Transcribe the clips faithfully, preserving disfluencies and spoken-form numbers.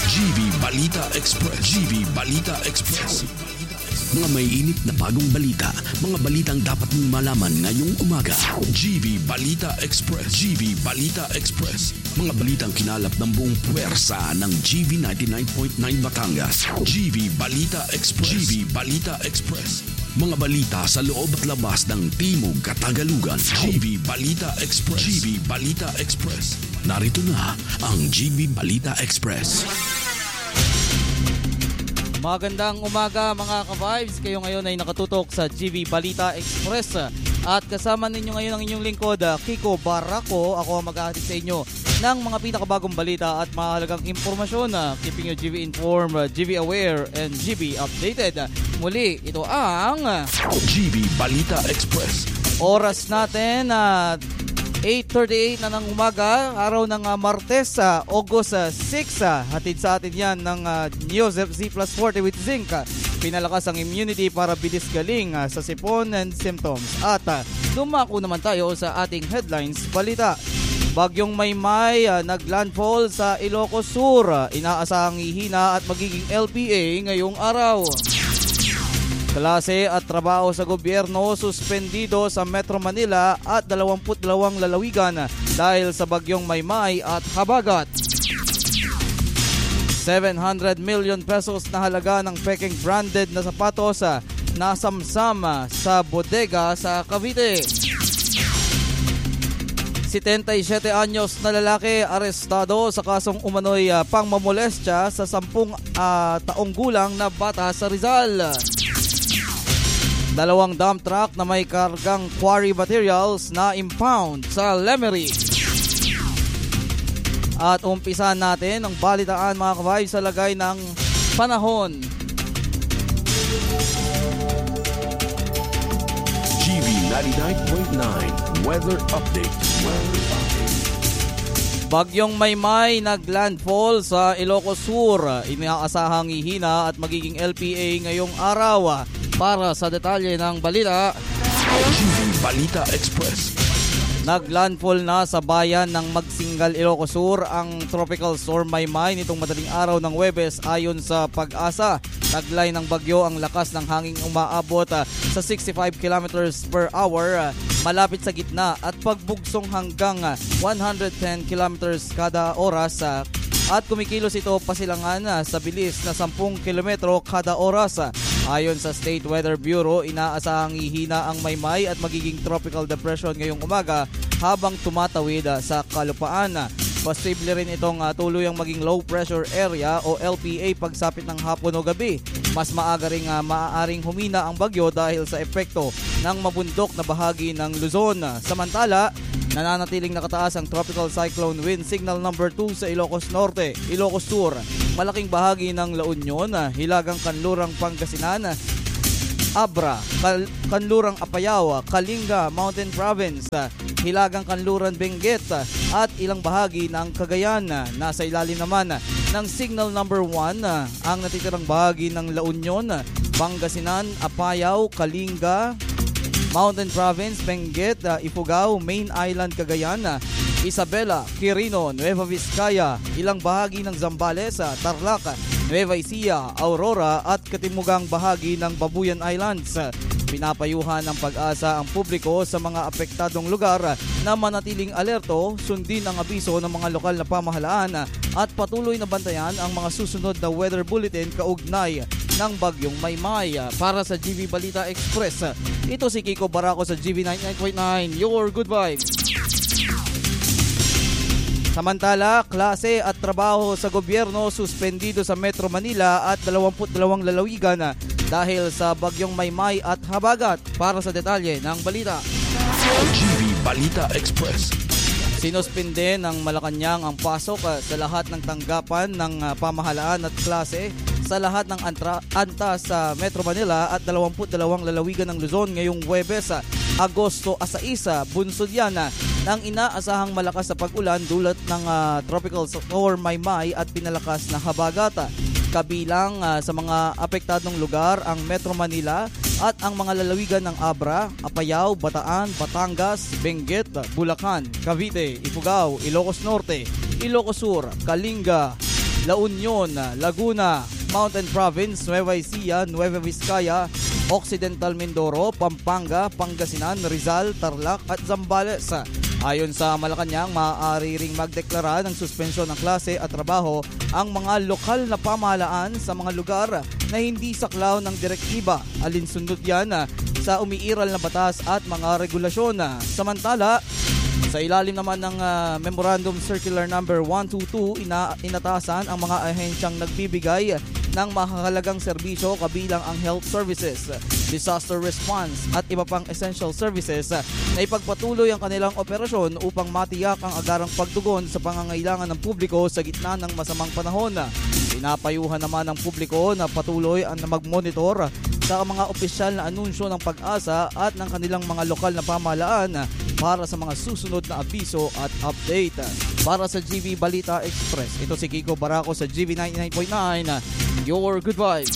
G V Balita Express. G V Balita Express. Mga may init na bagong balita, mga balitang dapat mong malaman ngayong umaga. G V Balita Express. G V Balita Express. Mga balitang kinalap ng buong puwersa ng G V ninety-nine point nine Batangas. G V Balita Express. G V Balita Express. Mga balita sa loob at labas ng Timog Katagalugan. G V Balita Express. G V Balita Express. Narito na ang G V Balita Express. Magandang umaga mga ka-vibes. Kayo ngayon ay nakatutok sa G V Balita Express. At kasama ninyo ngayon ang inyong lingkod, Kiko Barraco. Ako ang mag-ahatid sa inyo ng mga pinakabagong balita at mahalagang impormasyon. Keeping you G V informed, G V aware, and G V updated. Muli, ito ang G V Balita Express. Oras natin at uh, eight thirty-eight na ng umaga, araw ng uh, Martes, uh, August uh, six. Uh, hatid sa atin yan ng uh, Neosep Z plus forty with zinc. Uh, pinalakas ang immunity para bilis galing uh, sa sipon and symptoms. At uh, dumako naman tayo sa ating headlines balita. Bagyong Maymay uh, naglandfall sa Ilocos Sur. Uh, inaasahang hihina at magiging L P A ngayong araw. Klase at trabaho sa gobyerno suspendido sa Metro Manila at dalawampu't dalawang lalawigan dahil sa bagyong Maymay at habagat. seven hundred million pesos na halaga ng Peking branded na sapatos nasamsam sa bodega sa Cavite. seventy-seven anyos na lalaki arestado sa kasong umano'y uh, pangmamolestya sa sampung uh, taong gulang na bata sa Rizal. Dalawang dump truck na may kargang quarry materials na impound sa Lemery. At umpisa natin ang balitaan mga ka-vibes sa lagay ng panahon. G V ninety-nine point nine Weather Update. Weather Update. Bagyong Maymay naglandfall sa Ilocos Sur. Inaasahang hihina at magiging L P A ngayong araw. Para sa detalye ng balita, G V Balita Express. Naglandfall na sa bayan ng Magsingal, Ilocos Sur ang Tropical Storm Maymay nitong madaling araw ng Huwebes ayon sa Pag-asa. Taglay ng bagyo ang lakas ng hanging umaabot uh, sa sixty-five kilometers per hour uh, malapit sa gitna at pagbugsong hanggang uh, one hundred ten kilometers kada oras uh, at kumikilos ito pasilangan uh, sa bilis na ten kilometro kada oras. Uh, Ayon sa State Weather Bureau, inaasahang hihina ang Maymay at magiging tropical depression ngayong umaga habang tumatawid sa kalupaan. Posible rin itong uh, tuluyang maging low pressure area o L P A pagsapit ng hapon o gabi. Mas maaga ring uh, maaaring humina ang bagyo dahil sa epekto ng mabundok na bahagi ng Luzon. Samantala, nananatiling nakataas ang tropical cyclone wind signal number two sa Ilocos Norte, Ilocos Sur, malaking bahagi ng La Union, Hilagang Kanlurang Pangasinan, Abra, Kal- Kanlurang Apayao, Kalinga, Mountain Province, Hilagang Kanluran Benguet at ilang bahagi ng Cagayan. Nasa ilalim naman ng signal number one ang natitirang bahagi ng La Union, Pangasinan, Apayao, Kalinga, Mountain Province, Benguet, uh, Ifugao, Main Island, Cagayan, uh, Isabela, Quirino, Nueva Vizcaya, ilang bahagi ng Zambales, uh, Tarlac, Nueva Ecija, Aurora at katimugang bahagi ng Babuyan Islands. Uh, pinapayuhan ng Pag-asa ang publiko sa mga apektadong lugar uh, na manatiling alerto, sundin ang abiso ng mga lokal na pamahalaan uh, at patuloy na bantayan ang mga susunod na weather bulletin kaugnay ng bagyong Maymay. Para sa G V Balita Express, ito si Kiko Barraco sa G V ninety-nine point nine, your good vibes. Samantala, klase at trabaho sa gobyerno suspendido sa Metro Manila at dalawampu't dalawang lalawigan dahil sa bagyong Maymay at habagat. Para sa detalye ng balita, G V Balita Express. Sinuspinde ng Malacanang ang pasok sa lahat ng tanggapan ng pamahalaan at klase sa lahat ng antra, antas sa Metro Manila at dalawampu't dalawang lalawigan ng Luzon ngayong Huwebes, Agosto six. Bunsod yan ng inaasahang malakas na pag-ulan dulot ng uh, Tropical Storm Maymay at pinalakas na habagat. Kabilang uh, sa mga apektadong lugar ang Metro Manila at ang mga lalawigan ng Abra, Apayao, Bataan, Batangas, Benguet, Bulacan, Cavite, Ifugao, Ilocos Norte, Ilocos Sur, Kalinga, La Union, Laguna, Mountain Province, Nueva Ecija, Nueva Vizcaya, Occidental Mindoro, Pampanga, Pangasinan, Rizal, Tarlac at Zambales. Ayon sa Malacanang, maaari ring magdeklara ng suspensyon ng klase at trabaho ang mga lokal na pamahalaan sa mga lugar na hindi saklaw ng direktiba. Alinsunod yan sa umiiral na batas at mga regulasyon. Samantala, sa ilalim naman ng uh, Memorandum Circular Number one twenty-two, ina- inatasan ang mga ahensyang nagbibigay ng mahalagang serbisyo kabilang ang health services, disaster response at iba pang essential services na ipagpatuloy ang kanilang operasyon upang matiyak ang agarang pagtugon sa pangangailangan ng publiko sa gitna ng masamang panahon. Pinapayuhan naman ng publiko na patuloy ang mag-monitor sa mga opisyal na anunsyo ng Pag-asa at ng kanilang mga lokal na pamahalaan para sa mga susunod na abiso at update. Para sa G V Balita Express, ito si Kiko Barako sa G V ninety-nine point nine, your good vibes.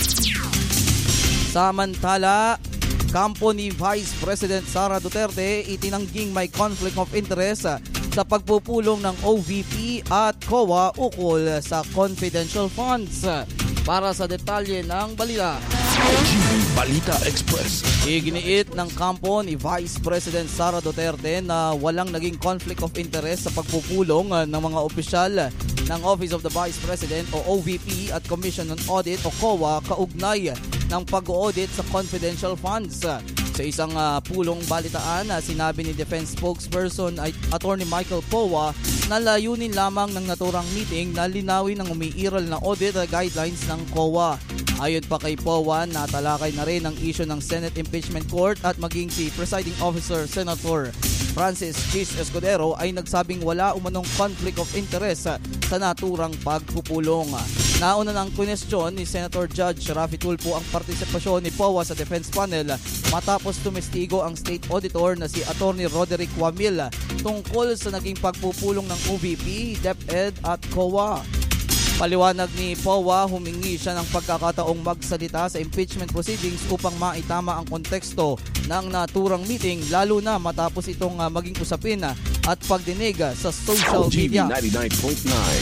Samantala, kampo ni Vice President Sara Duterte itinangging may conflict of interest sa pagpupulong ng O V P at C O A ukol sa confidential funds. Para sa detalye ng balita, G V Balita Express. Iginiit ng kampo ni Vice President Sara Duterte na walang naging conflict of interest sa pagpupulong ng mga opisyal ng Office of the Vice President o O V P at Commission on Audit o C O A kaugnay ng pag-audit sa confidential funds. Sa isang uh, pulong balitaan, uh, sinabi ni Defense Spokesperson ay Attorney Michael Powa na layunin lamang ng naturang meeting na linawin ang umiiral na audit uh, guidelines ng C O A. Ayon pa kay Powa, natalakay na rin ang issue ng Senate Impeachment Court at maging si Presiding Officer Senator Francis Chis Escudero ay nagsabing wala umanong conflict of interest uh, sa naturang pagpupulong. Nauna ng kwestiyon ni Senator Judge Raffy Tulfo ang partisipasyon ni Powa sa defense panel matapos tumestigo ang state auditor na si Attorney Roderick Wamil tungkol sa naging pagpupulong ng O V P, DepEd at C O A. Paliwanag ni Powa, humingi siya ng pagkakataong magsalita sa impeachment proceedings upang maitama ang konteksto ng naturang meeting lalo na matapos itong uh, maging usapin uh, at pagdinig uh, sa social media. G V ninety-nine point nine.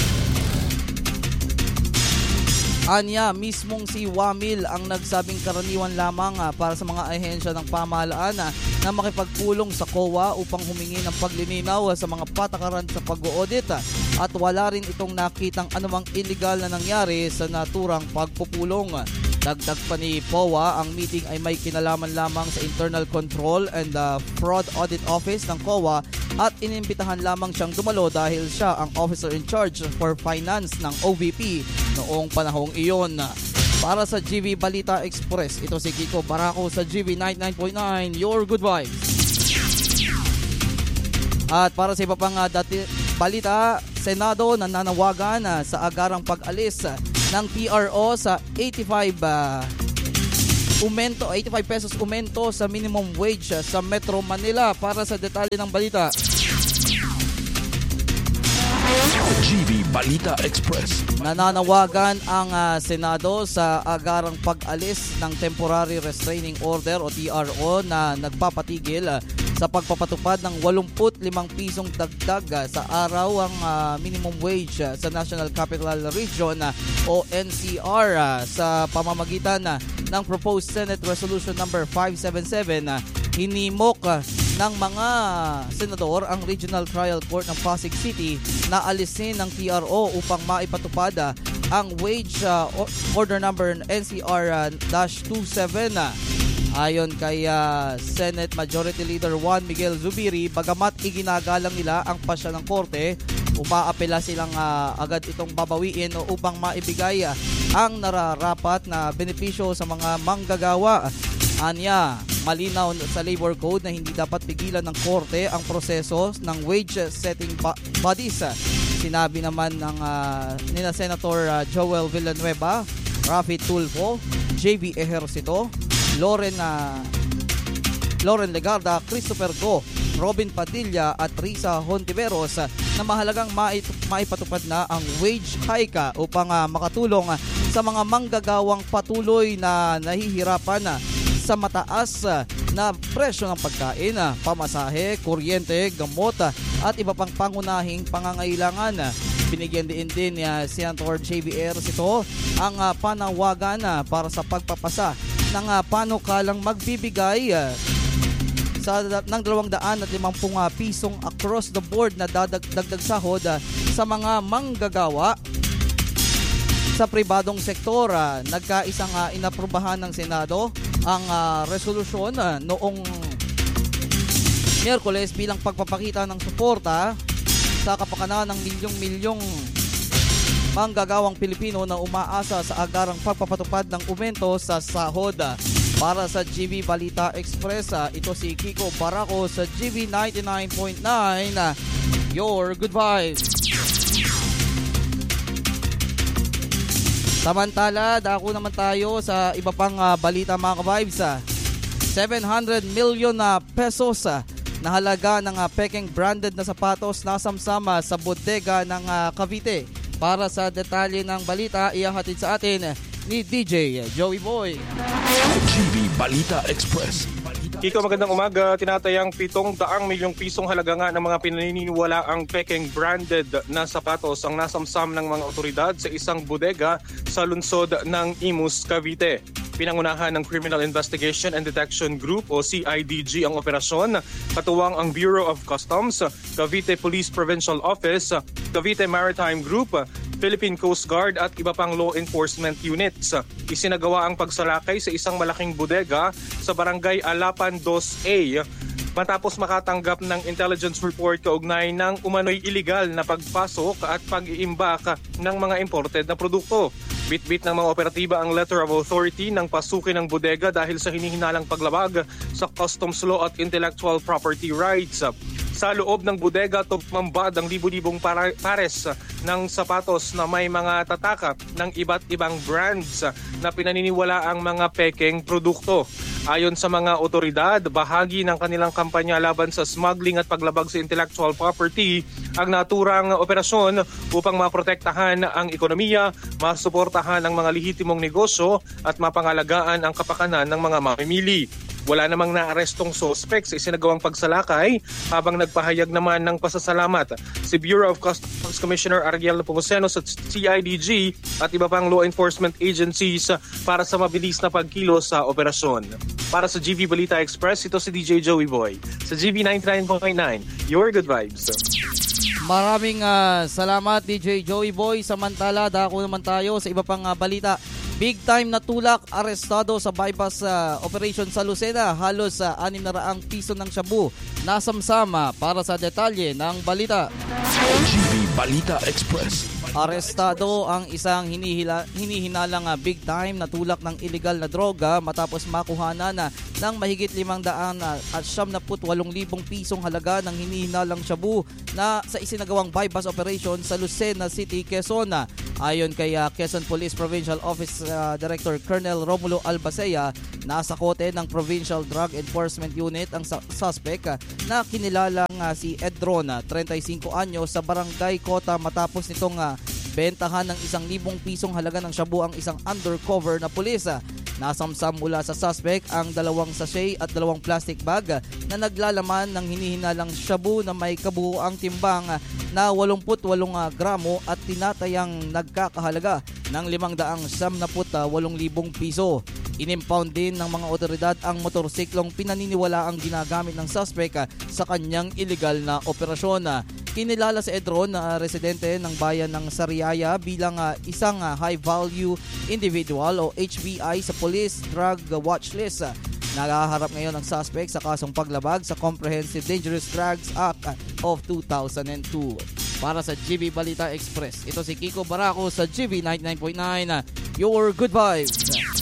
Anya, mismong si Wamil ang nagsabing karaniwan lamang uh, para sa mga ahensya ng pamahalaan uh, na makipagpulong sa C O A upang humingi ng paglilinaw uh, sa mga patakaran sa pag-audit uh, at wala rin itong nakitang anumang illegal na nangyari sa naturang pagpupulong. Dagdag pa ni Powa, ang meeting ay may kinalaman lamang sa Internal Control and the Fraud Audit Office ng C O A at inimbitahan lamang siyang dumalo dahil siya ang officer in charge for finance ng O V P noong panahong iyon. Para sa G V Balita Express, ito si Kiko Barako sa G V ninety-nine point nine, your good vibes. At para sa iba pang uh, dati, balita, Senado nananawagan uh, sa agarang pag-alis uh, ng P R O sa eighty-five uh, umento, eighty-five pesos umento sa minimum wage uh, sa Metro Manila. Para sa detalye ng balita, G V Balita Express. nananawagan ang uh, Senado sa agarang pag-alis ng Temporary Restraining Order o T R O na nagpapatigil uh, sa pagpapatupad ng eighty-five pisong dagdag uh, sa araw ang uh, minimum wage uh, sa National Capital Region uh, o N C R uh, sa pamamagitan uh, ng proposed Senate Resolution number five seventy-seven. Uh, hinimok uh, ng mga senador ang Regional Trial Court ng Pasig City na alisin ng T R O upang maipatupad uh, ang wage uh, order number N C R twenty-seven. Uh, Ayon kay uh, Senate Majority Leader Juan Miguel Zubiri, bagamat iginagalang nila ang pasya ng korte, umaapela silang uh, agad itong babawiin upang maibigay uh, ang nararapat na benepisyo sa mga manggagawa. Anya, malinaw sa Labor Code na hindi dapat pigilan ng korte ang proseso ng wage setting bodies. Sinabi naman ng uh, nila Senator uh, Joel Villanueva, Raffy Tulfo, J V Ejercito, Loren uh, Loren Legarda, Christopher Go, Robin Padilla at Risa Hontiveros uh, na mahalagang mait- maipatupad na ang wage hike uh, upang uh, makatulong uh, sa mga manggagawang patuloy na nahihirapan uh, sa mataas uh, na presyo ng pagkain, uh, pamasahe, kuryente, gamot uh, at iba pang pangunahing pangangailangan. Binigyan din din ni uh, Senator J V Eros ito ang uh, panawagan uh, para sa pagpapasa ng uh, panukalang magbibigay uh, sa ng dalawang daan at limampung uh, pisong across the board na dadagdag sahod uh, sa mga manggagawa sa pribadong sektor. Uh, nagkaisang uh, inaprubahan ng Senado ang uh, resolusyon uh, noong Miyerkules bilang pagpapakita ng suporta sa kapakanan ng milyong-milyong manggagawang Pilipino na umaasa sa agarang pagpapatupad ng aumento sa sahod. Para sa G V Balita Express, ito si Kiko Barako sa G V ninety-nine point nine, your good vibes. Samantala, dako naman tayo sa iba pang uh, balita mga ka-vibes. seven hundred million uh, pesos uh, na halaga ng uh, Peking branded na sapatos nasamsama sa bodega ng uh, Cavite. Para sa detalye ng balita, ihahatid sa atin ni D J Joey Boy. G V Balita Express. Kiko, magandang umaga. Tinatayang pitong daang milyong pisong halaga nga ng mga pinaniniwala ang Peking branded na sapatos ang nasamsam ng mga otoridad sa isang bodega sa lungsod ng Imus, Cavite. Pinangunahan ng Criminal Investigation and Detection Group o C I D G ang operasyon, katuwang ang Bureau of Customs, Cavite Police Provincial Office, Cavite Maritime Group, Philippine Coast Guard at iba pang law enforcement units. Isinagawa ang pagsalakay sa isang malaking bodega sa barangay Alapan two A matapos makatanggap ng intelligence report kaugnay ng umano'y iligal na pagpasok at pag-iimbak ng mga imported na produkto. Bit-bit ng mga operatiba ang letter of authority ng pasukin ng bodega dahil sa hinihinalang paglabag sa customs law at intellectual property rights. Sa loob ng bodega, tumambad ang libu-libong pares ng sapatos na may mga tataka ng iba't ibang brands na pinaniniwala ang mga Peking produkto. Ayon sa mga otoridad, bahagi ng kanilang kampanya laban sa smuggling at paglabag sa intellectual property ang naturang operasyon upang maprotektahan ang ekonomiya, masuportahan ang mga lehitimong negosyo at mapangalagaan ang kapakanan ng mga mamimili. Wala namang naarestong suspect sa isinagawang pagsalakay, habang nagpahayag naman ng pasasalamat si Bureau of Customs Commissioner Ariel Nepomuceno sa C I D G at iba pang law enforcement agencies para sa mabilis na pagkilos sa operasyon. Para sa G V Balita Express, ito si D J Joey Boy sa G V ninety-nine point nine, your good vibes. Maraming uh, salamat D J Joey Boy. Samantala, dako naman tayo sa iba pang uh, balita. Big time na tulak, arestado sa bypass uh, operation sa Lucena. Halos uh, anim na raang piso ng shabu nasamsama. Para sa detalye ng balita. G V Balita Express. Arestado ang isang hinihila, hinihinalang uh, big time na tulak ng illegal na droga matapos makuhanan na ng mahigit limang daan uh, at siyam na putwalong libong pisong halaga ng hinihinalang shabu na sa isinagawang bypass operation sa Lucena City, Quezon. Ayon kay uh, Quezon Police Provincial Office uh, Director Colonel Romulo Albacea, nasa kote ng Provincial Drug Enforcement Unit ang su- suspect uh, na kinilalang uh, si Edron, uh, thirty-five anyos, sa Barangay Kota matapos nitong uh, bentahan ng isang libong pisong halaga ng shabu ang isang undercover na pulis. Nasamsam mula sa suspect ang dalawang sachet at dalawang plastic bag na naglalaman ng hinihinalang shabu na may kabuuang timbang na eighty-eight gramo at tinatayang nagkakahalaga ng limang daang siyam na put walong libong piso. Inimpound din ng mga otoridad ang motorsiklong pinaniniwala ang ginagamit ng suspect sa kanyang illegal na operasyon. Kinilala si Edron na uh, residente ng bayan ng Sariaya bilang uh, isang uh, high-value individual o H V I sa Police Drug Watch List. Uh, nakaharap ngayon ang suspect sa kasong paglabag sa Comprehensive Dangerous Drugs Act of two thousand two. Para sa G V Balita Express, ito si Kiko Barako sa G V ninety-nine point nine, uh, your good vibes.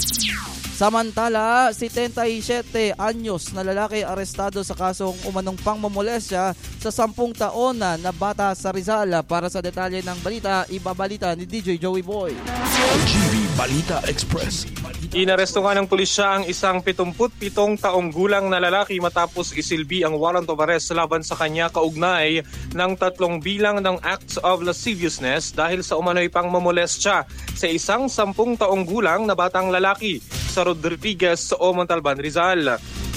Samantala, seventy-seven anyos na lalaki arestado sa kasong umanong pangmomolestya sa sampung taon na, na bata sa Rizal. Para sa detalye ng balita, ibabalita ni D J Joey Boy. G V Balita Express. Inaresto nga ng pulisya ang isang pitungputpitong taong gulang na lalaki matapos isilbi ang warrant of arrest laban sa kanya kaugnay ng tatlong bilang ng acts of lasciviousness dahil sa umano'y pangmomolestya sa isang sampung taong gulang na batang lalaki sa Rodriguez o Montalban, Rizal.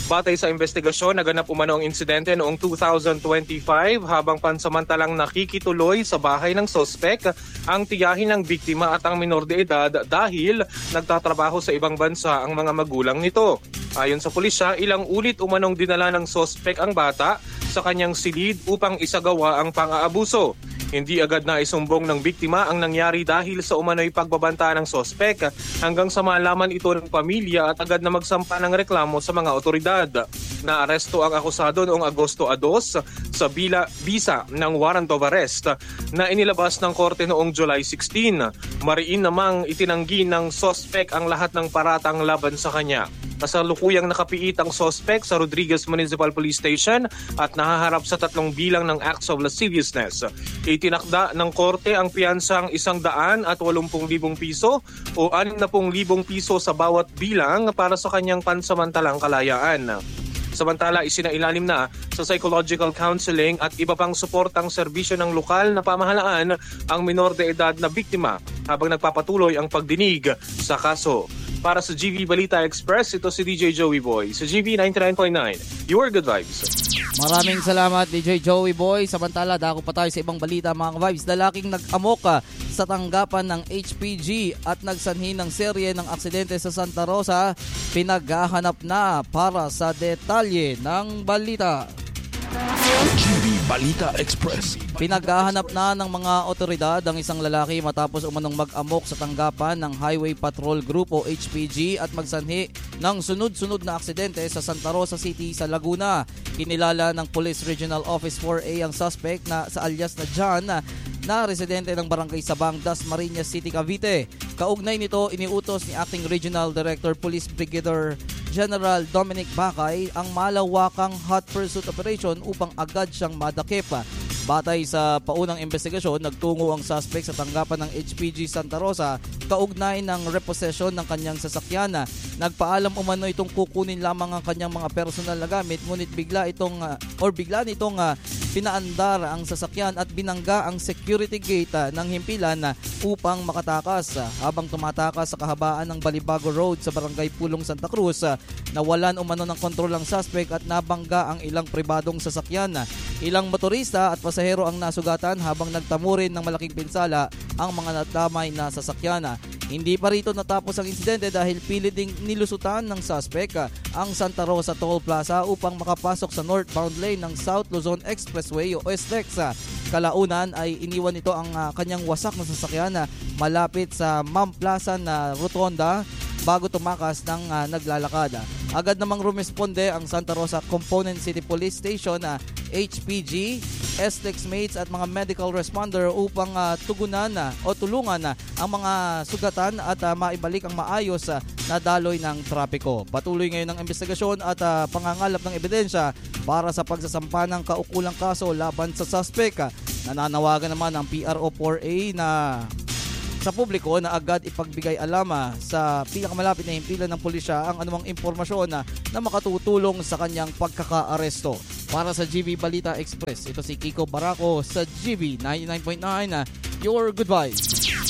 Batay sa investigasyon, naganap umano ang insidente noong two thousand twenty-five habang pansamantalang nakikituloy sa bahay ng sospek ang tiyahin ng biktima at ang minor de edad dahil nagtatrabaho sa ibang bansa ang mga magulang nito. Ayon sa pulisya, ilang ulit umanong dinala ng sospek ang bata sa kanyang silid upang isagawa ang pang-aabuso. Hindi agad na isumbong ng biktima ang nangyari dahil sa umano'y pagbabanta ng sospek hanggang sa malaman ito ng pamilya at agad na magsampa ng reklamo sa mga otoridad. Naaresto ang akusado noong Agosto dos sa bila, bisa ng warrant of arrest na inilabas ng korte noong July sixteen. Mariin namang itinanggi ng sospek ang lahat ng paratang laban sa kanya. Kasalukuyang nakapiit ang sospek sa Rodriguez Municipal Police Station at nahaharap sa tatlong bilang ng acts of lasciviousness. Itinakda ng korte ang piyansang isang daan at walumpung libong piso o anim na pung libong piso sa bawat bilang para sa kanyang pansamantalang kalayaan. Samantala, isinailalim na sa psychological counseling at iba pang suportang serbisyo ng lokal na pamahalaan ang minor de edad na biktima habang nagpapatuloy ang pagdinig sa kaso. Para sa G V Balita Express, ito si D J Joey Boy sa G V ninety-nine point nine. Your good vibes. Maraming salamat D J Joey Boy. Samantala, dako pa tayo sa ibang balita mga vibes. Lalaking nag-amok sa tanggapan ng H P G at nagsanhi ng serye ng aksidente sa Santa Rosa, pinaghahanap na para sa detalye ng balita. G V Balita Express. Pinaghahanap na ng mga otoridad ang isang lalaki matapos umanong mag-amok sa tanggapan ng Highway Patrol Group o H P G at magsanhi ng sunod-sunod na aksidente sa Santa Rosa City sa Laguna. Kinilala ng Police Regional Office four A ang suspect na sa alias na John na residente ng Barangay Sabang, Dasmariñas City, Cavite. Kaugnay nito, iniutos ni Acting Regional Director Police Brigadier General Dominic Bacay ang malawakang hot pursuit operation upang agad siyang madakip. Batay sa paunang investigasyon, nagtungo ang suspect sa tanggapan ng H P G Santa Rosa kaugnay ng repossession ng kanyang sasakyan. Nagpaalam umano itong kukunin lamang ang kanyang mga personal na gamit, ngunit bigla itong uh, or bigla nitong uh, pinaandar ang sasakyan at binangga ang security gate uh, ng himpilan uh, upang makatakas. Uh, habang tumatakas sa kahabaan ng Balibago Road sa Barangay Pulong Santa Cruz, uh, nawalan umano ng kontrol ang suspect at nabangga ang ilang pribadong sasakyan. Ilang motorista at pasahero ang nasugatan habang nagtamurin ng malaking pinsala ang mga natamay na sasakyan. Hindi pa rito natapos ang insidente dahil pilit ding nilusutan ng suspect ang Santa Rosa Toll Plaza upang makapasok sa northbound lane ng South Luzon Expressway o S L E X. Kalaunan ay iniwan nito ang uh, kanyang wasak na sasakyan na malapit sa Ma'am Plaza na rotonda bago tumakas ng uh, naglalakad. Agad namang rumesponde ang Santa Rosa Component City Police Station na uh, H P G, S L E X mates at mga medical responder upang uh, tugunan uh, o tulungan uh, ang mga sugatan at uh, maibalik ang maayos uh, na daloy ng trapiko. Patuloy ngayon ang investigasyon at uh, pangangalap ng ebidensya para sa pagsasampa ng kaukulang kaso laban sa suspect. Nananawagan naman ang P R O four A na sa publiko na agad ipagbigay alam sa pinakamalapit na himpilan ng pulisya ang anumang impormasyon na, na makatutulong sa kanyang pagkakaaresto. Para sa G V Balita Express, ito si Kiko Baraco sa G V ninety-nine point nine, Your Good Vibes.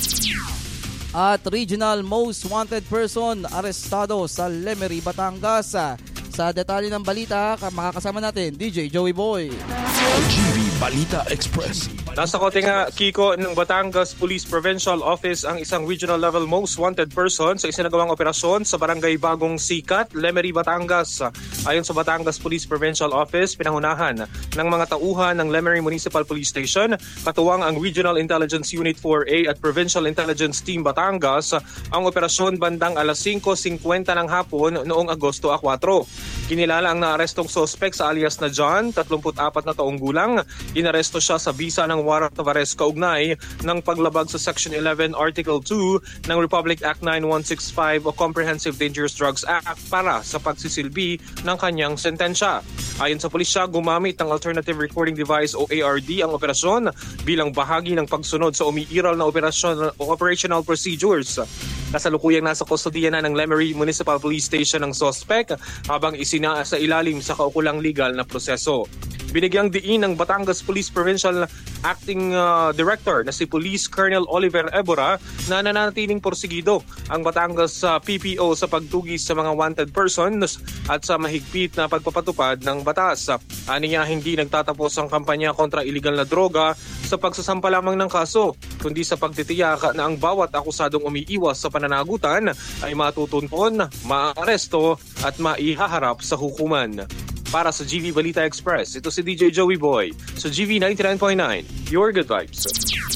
At Regional Most Wanted Person arestado sa Lemery, Batangas. Sa detalye ng balita, makakasama natin D J Joey Boy. G V Balita Express. Nasa kote nga, Kiko, ng Batangas Police Provincial Office ang isang regional level most wanted person sa isinagawang operasyon sa Barangay Bagong Sikat, Lemery, Batangas. Ayon sa Batangas Police Provincial Office, pinangunahan ng mga tauhan ng Lemery Municipal Police Station, katuwang ang Regional Intelligence Unit four A at Provincial Intelligence Team Batangas, ang operasyon bandang alas singko singkwenta ng hapon noong Agosto four. Kinilala ang naarestong suspect sa alias na John, thirty-four na taong gulang. Inaresto siya sa bisa ng warrant of arrest kaugnay ng paglabag sa Section eleven Article two ng Republic Act ninety-one sixty-five o Comprehensive Dangerous Drugs Act para sa pagsisilbi ng kanyang sentensya. Ayon sa pulisya, gumamit ng Alternative Recording Device o A R D ang operasyon bilang bahagi ng pagsunod sa umiiral na operasyon o operational procedures. Kasalukuyang nasa kustodiya na ng Lemery Municipal Police Station ng suspect habang isina sa ilalim sa kaukulang legal na proseso. Binigyang diin ng Batangas Police Provincial Acting uh, Director na si Police Colonel Oliver Ebora na nananatiling porsigido ang Batangas uh, P P O sa pagtugis sa mga wanted persons at sa mahigpit na pagpapatupad ng batas. Ani niya hindi nagtatapos ang kampanya kontra iligal na droga sa pagsasampa lamang ng kaso, kundi sa pagtitiyak na ang bawat akusadong umiiwas sa pananagutan ay matutunton, maaresto at maihaharap sa hukuman. Para sa G V Balita Express, ito si D J Joey Boy sa G V ninety-nine point nine, Your Good Vibes.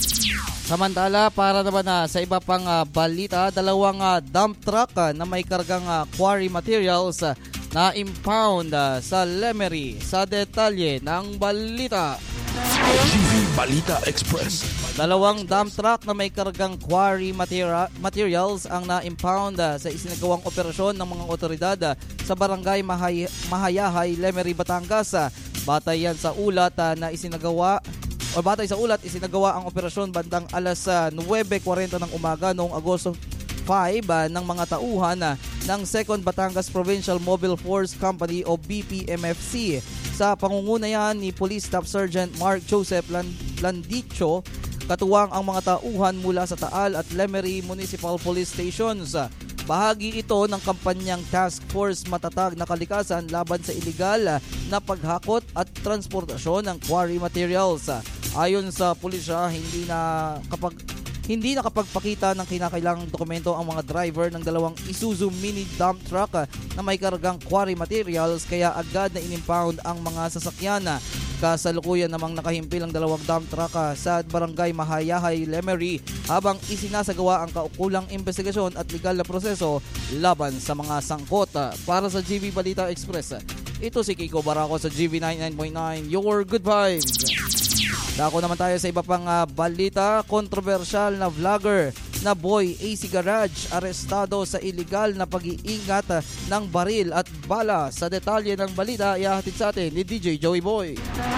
Samantala, para naman na sa iba pang uh, balita, dalawang uh, dump truck uh, na may kargang uh, quarry materials uh, na impound uh, sa Lemery. Sa detalye ng balita, G V Balita Express. Dalawang dump truck na may kargang quarry materi- materials ang na-impound uh, sa isinagawang operasyon ng mga otoridad uh, sa barangay Mahay- Mahayahay, Lemery, Batangas. Uh, batay yan sa ulat uh, na isinagawa o batay sa ulat isinagawa ang operasyon bandang alas uh, nine forty ng umaga noong Agosto five uh, ng mga tauhan uh, ng second Batangas Provincial Mobile Force Company o B P M F C sa pangungunayan ni Police Staff Sergeant Mark Joseph Landicho. Katuwang ang mga tauhan mula sa Taal at Lemery Municipal Police Stations. Bahagi ito ng kampanyang Task Force Matatag na Kalikasan laban sa iligal na paghakot at transportasyon ng quarry materials. Ayon sa pulisya, hindi na kapag hindi nakapagpakita ng kinakailangang dokumento ang mga driver ng dalawang Isuzu mini dump truck na may kargang quarry materials, kaya agad na inimpound ang mga sasakyan. Kasalukuyan namang nakahimpil ang dalawang dump truck sa barangay Mahayahay, Lemery habang isinasagawa ang kaukulang investigasyon at legal na proseso laban sa mga sangkot. Para sa G V Balita Express, ito si Kiko Barako sa G V ninety-nine point nine, Your Good Vibes. Dako naman tayo sa iba pang uh, balita. Kontrobersyal na vlogger na Boy A C Garage arestado sa iligal na pag-iingat uh, ng baril at bala. Sa detalye ng balita, ihahatid sa atin ni D J Joey Boy.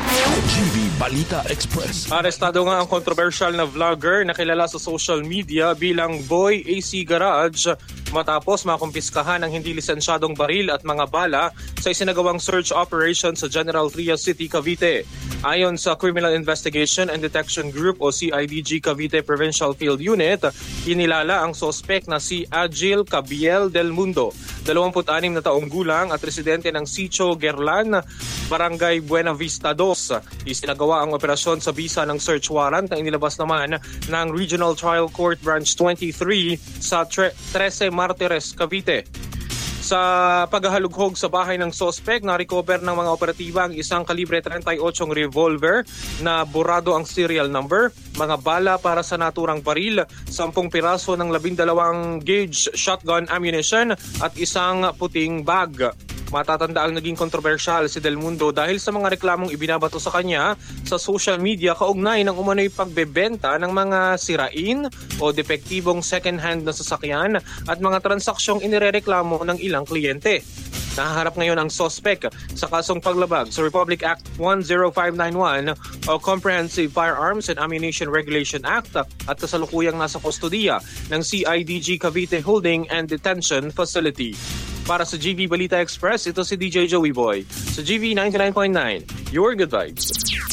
G V Balita Express. Arestado nga ang controversial na vlogger na kilala sa social media bilang Boy A C Garage matapos makumpiskahan ng hindi lisensyadong baril at mga bala sa isinagawang search operation sa General Trias City, Cavite. Ayon sa Criminal Investigation and Detection Group o C I D G Cavite Provincial Field Unit, kinilala ang sospek na si Agil Cabiel del Mundo, dalawampu't-anim na taong gulang at residente ng Sicho, Gerlan, Barangay Buena Vista two. Isinagawa ang operasyon sa bisa ng search warrant na inilabas naman ng Regional Trial Court Branch twenty-three sa thirteen Martires, Cavite. Sa paghahalughog sa bahay ng sospek, na-recover ng mga operatiba ang isang kalibre thirty-eight revolver na burado ang serial number, mga bala para sa naturang baril, sampung piraso ng labindalawang gauge shotgun ammunition at isang puting bag. Matatanda ang naging kontrobersyal si Del Mundo dahil sa mga reklamong ibinabato sa kanya sa social media kaugnay ng umano'y pagbebenta ng mga sirain o depektibong second-hand na sasakyan at mga transaksyong inirereklamo ng ilang kliyente. Nahaharap ngayon ang sospek sa kasong paglabag sa Republic Act one oh five nine one o Comprehensive Firearms and Ammunition Regulation Act at kasalukuyang nasa kustodiya ng C I D G Cavite Holding and Detention Facility. Para sa G V Balita Express, ito si D J Joey Boy sa G V ninety-nine point nine, Your Good Vibes.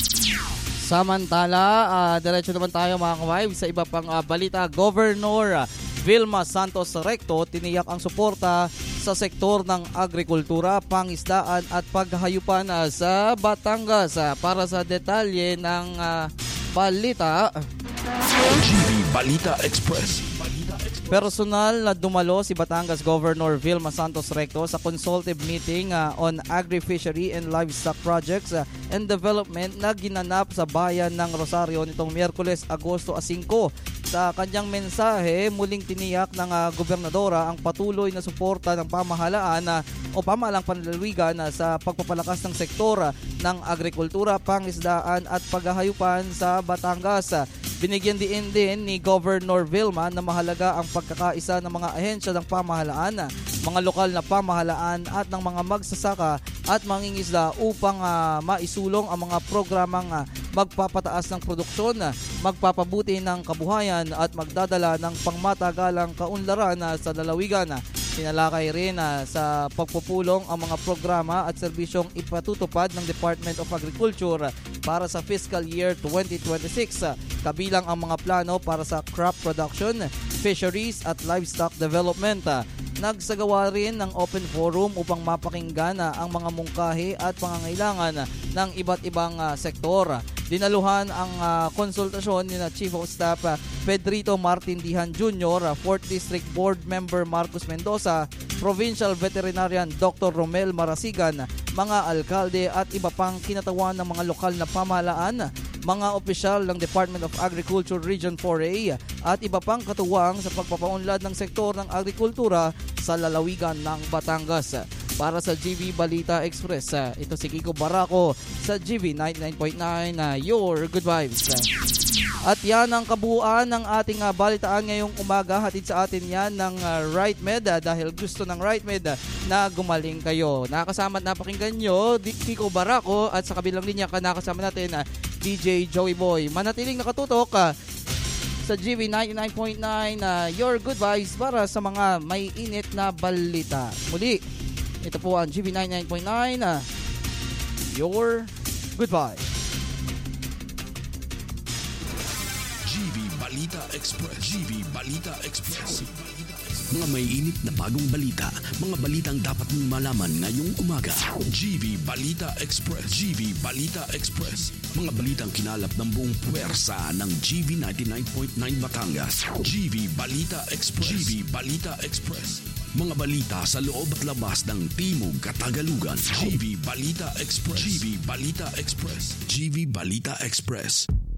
Samantala, uh, diretso naman tayo mga ka-vibes sa iba pang uh, balita. Governor uh, Vilma Santos Recto tiniyak ang suporta sa sektor ng agrikultura, pangisdaan at paghahayupan uh, sa Batangas. Uh, para sa detalye ng uh, balita, G V Balita Express. personal na dumalo si Batangas Governor Vilma Santos Recto sa consultative meeting uh, on agri-fishery and livestock projects uh, and development na ginanap sa bayan ng Rosario nitong Miyerkules, Agosto five. Sa kanyang mensahe, muling tiniyak ng uh, gobernadora ang patuloy na suporta ng pamahalaan uh, o pamahalang panlalawigan uh, sa pagpapalakas ng sektor uh, ng agrikultura, pangisdaan at paghahayupan sa Batangas. Uh, Binigyan din din ni Governor Vilma na mahalaga ang pagkakaisa ng mga ahensya ng pamahalaan, mga lokal na pamahalaan at ng mga magsasaka at mangingisda upang uh, maisulong ang mga programang uh, magpapataas ng produksyon, magpapabuti ng kabuhayan at magdadala ng pangmatagalang kaunlaran uh, sa lalawigan. Sinalakay rin uh, sa pagpupulong ang mga programa at serbisyong ipatutupad ng Department of Agriculture para sa fiscal year twenty twenty-six, uh, kabilang ang mga plano para sa crop production, fisheries at livestock development. Uh, Nagsagawa rin ng open forum upang mapakinggan uh, ang mga mungkahi at pangangailangan uh, ng iba't ibang uh, sektor. Dinaluhan ang uh, konsultasyon ni na Chief of Staff uh, Pedrito Martin Dihan Junior, uh, fourth District Board Member Marcos Mendoza, Provincial Veterinarian Doctor Romel Marasigan, mga alkalde at iba pang kinatawan ng mga lokal na pamahalaan, mga opisyal ng Department of Agriculture Region four A at iba pang katuwang sa pagpapaunlad ng sektor ng agrikultura sa lalawigan ng Batangas. Para sa G V Balita Express, ito si Kiko Barako sa G V ninety-nine point nine, uh, Your Good Vibes. At yan ang kabuuan ng ating uh, balitaan ngayong umaga. Hatid sa atin yan ng uh, RightMed uh, dahil gusto ng RightMed uh, na gumaling kayo. Nakasama at napakinggan nyo, Kiko Barako, at sa kabilang linya ka nakasama natin uh, D J Joey Boy. Manatiling nakatutok uh, sa G V ninety-nine point nine, uh, Your Good Vibes para sa mga may init na balita. Muli, ito po ang G V ninety-nine point nine, uh, Your Good Vibes. G V Balita Express. G V Balita Express. Mga may init na bagong balita, mga balitang dapat mong malaman ngayong umaga. G V Balita Express. G V Balita Express. Mga balitang kinalap ng buong puwersa ng G V ninety-nine point nine Batangas. G V Balita Express. G V Balita Express. Mga balita sa loob at labas ng Timog Katagalugan. G V Balita Express. G V Balita Express. G V Balita Express.